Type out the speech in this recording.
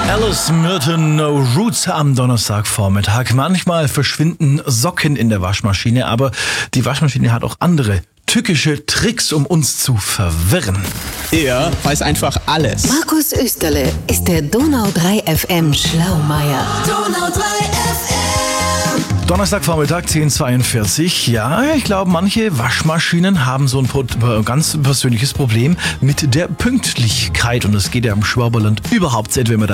Alice Merton, No Roots am Donnerstagvormittag. Manchmal verschwinden Socken in der Waschmaschine, aber die Waschmaschine hat auch andere tückische Tricks, um uns zu verwirren. Er weiß einfach alles. Markus Österle ist der Donau 3 FM Schlaumeier. Donau 3 FM. Donnerstagvormittag 10:42. Ja, ich glaube, manche Waschmaschinen haben so ein ganz persönliches Problem mit der Pünktlichkeit. Und es geht ja im Schwaberland überhaupt nicht, wenn man da